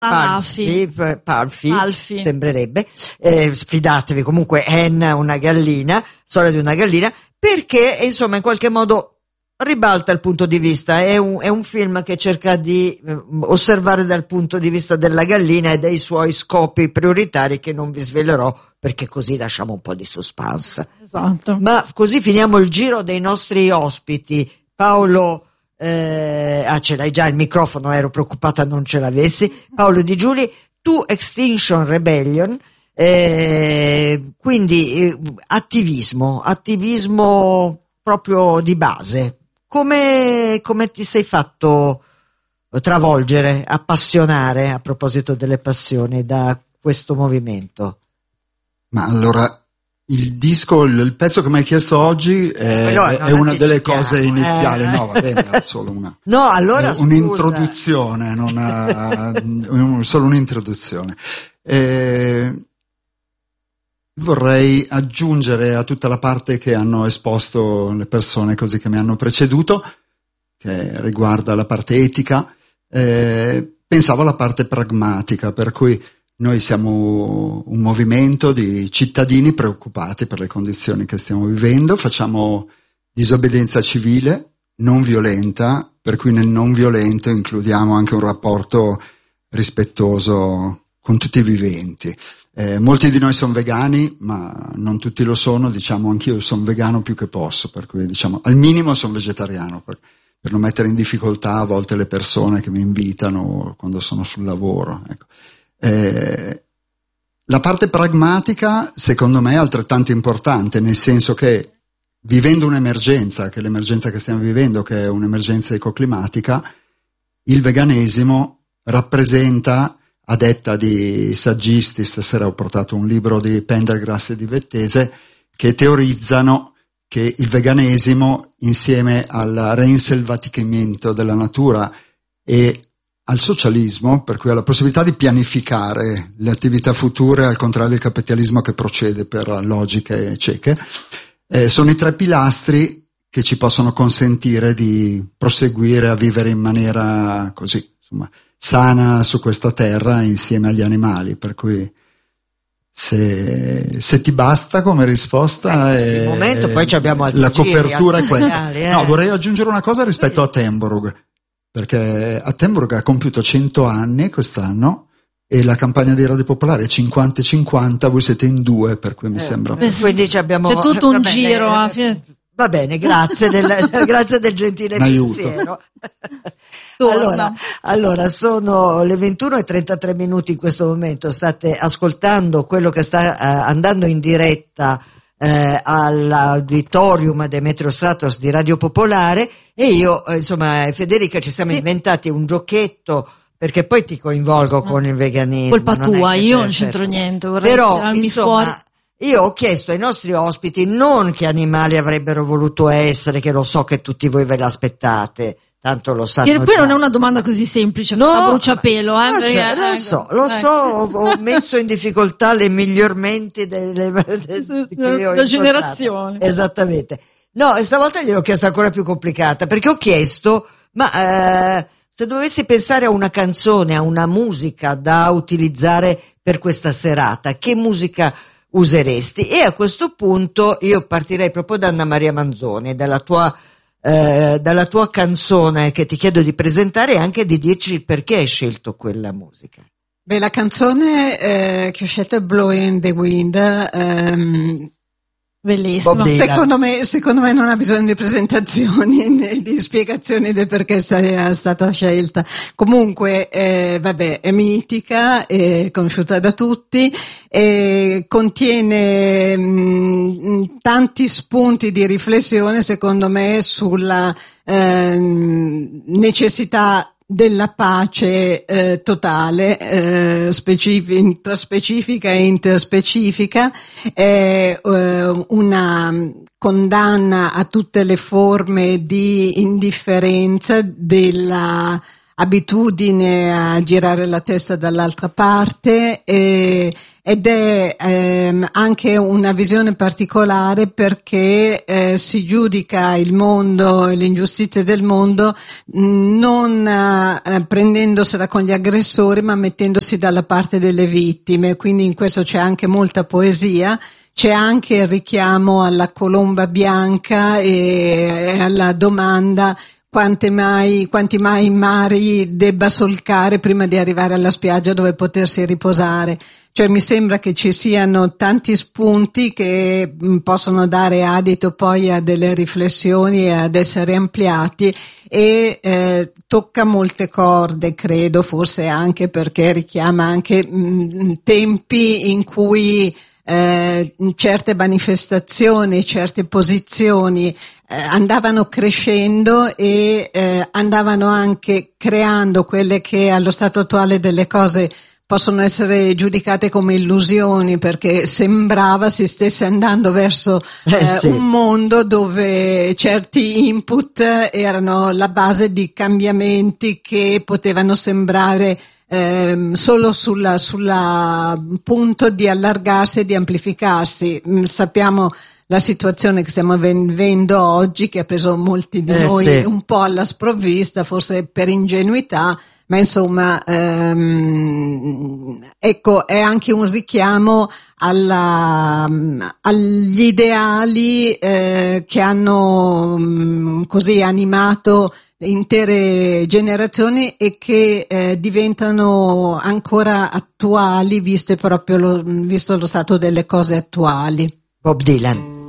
Palfi, sembrerebbe, fidatevi, comunque Hen, una gallina, storia di una gallina, perché insomma in qualche modo ribalta il punto di vista, è un film che cerca di osservare dal punto di vista della gallina e dei suoi scopi prioritari, che non vi svelerò perché così lasciamo un po' di suspense. Esatto. Ma così finiamo il giro dei nostri ospiti. Paolo, ce l'hai già il microfono, ero preoccupata non ce l'avessi. Paolo Di Giuli, tu Extinction Rebellion, quindi attivismo proprio di base. Come ti sei fatto travolgere, appassionare, a proposito delle passioni, da questo movimento? Ma allora, il pezzo che mi hai chiesto oggi è una delle cose iniziali. No, va bene, era solo un'introduzione, solo un'introduzione. Vorrei aggiungere a tutta la parte che hanno esposto le persone così che mi hanno preceduto, che riguarda la parte etica, pensavo alla parte pragmatica, per cui noi siamo un movimento di cittadini preoccupati per le condizioni che stiamo vivendo, facciamo disobbedienza civile non violenta, per cui nel non violento includiamo anche un rapporto rispettoso con tutti i viventi. Molti di noi sono vegani, ma non tutti lo sono, diciamo anch'io sono vegano più che posso, per cui diciamo al minimo sono vegetariano per non mettere in difficoltà a volte le persone che mi invitano quando sono sul lavoro, ecco. La parte pragmatica secondo me è altrettanto importante, nel senso che vivendo un'emergenza, che è l'emergenza che stiamo vivendo, che è un'emergenza ecoclimatica, il veganesimo rappresenta, a detta di saggisti, stasera ho portato un libro di Pendergrass e di Vettese, che teorizzano che il veganesimo, insieme al reinselvaticamento della natura e al socialismo, per cui alla possibilità di pianificare le attività future, al contrario del capitalismo che procede per logiche cieche, sono i tre pilastri che ci possono consentire di proseguire a vivere in maniera così, insomma, sana su questa terra insieme agli animali, per cui se ti basta come risposta il momento, poi abbiamo altri la copertura è questa. Finali, No, vorrei aggiungere una cosa rispetto a Attenborough, perché Attenborough ha compiuto 100 anni quest'anno e la campagna di Radio Popolare è 50-50, voi siete in 2, per cui mi sembra. Quindi abbiamo c'è tutto un giro. Va bene, grazie del gentile pensiero. Allora, sono le 21:33 in questo momento, state ascoltando quello che sta andando in diretta all'auditorium Demetrio Stratos di Radio Popolare, e io insomma Federica ci siamo inventati un giochetto, perché poi ti coinvolgo con il veganismo. Colpa tua, io non c'entro niente, vorrei tirarmi fuori. Io ho chiesto ai nostri ospiti non che animali avrebbero voluto essere, che lo so che tutti voi ve l'aspettate, tanto lo sanno. E poi non è una domanda così semplice, no, bruciapelo, lo so, ho messo in difficoltà le miglior menti della generazione. Esattamente. No, e stavolta gliel'ho chiesto ancora più complicata, perché ho chiesto, se dovessi pensare a una canzone, a una musica da utilizzare per questa serata, che musica useresti? E a questo punto io partirei proprio da Anna Maria Manzoni, dalla tua canzone che ti chiedo di presentare, e anche di dirci il perché hai scelto quella musica. Beh, la canzone che ho scelto è Blowing in the Wind. Bellissimo. Secondo me non ha bisogno di presentazioni né di spiegazioni del perché sia stata scelta. Comunque, è mitica, è conosciuta da tutti, contiene tanti spunti di riflessione, secondo me, sulla necessità della pace totale, intraspecifica e interspecifica, una condanna a tutte le forme di indifferenza, abitudine a girare la testa dall'altra parte, ed è anche una visione particolare perché si giudica il mondo e le ingiustizie del mondo non prendendosela con gli aggressori, ma mettendosi dalla parte delle vittime. Quindi in questo c'è anche molta poesia. C'è anche il richiamo alla colomba bianca e alla domanda quanti mai mari debba solcare prima di arrivare alla spiaggia dove potersi riposare. Cioè mi sembra che ci siano tanti spunti che possono dare adito poi a delle riflessioni e ad essere ampliati, e tocca molte corde, credo, forse anche perché richiama anche tempi in cui certe manifestazioni, certe posizioni andavano crescendo e andavano anche creando quelle che allo stato attuale delle cose possono essere giudicate come illusioni, perché sembrava si stesse andando verso un mondo dove certi input erano la base di cambiamenti che potevano sembrare solo sulla punto di allargarsi e di amplificarsi. Sappiamo la situazione che stiamo vivendo oggi, che ha preso molti di noi un po' alla sprovvista, forse per ingenuità, ma insomma ecco, è anche un richiamo agli ideali che hanno così animato intere generazioni e che diventano ancora attuali visto lo stato delle cose attuali. Bob Dylan.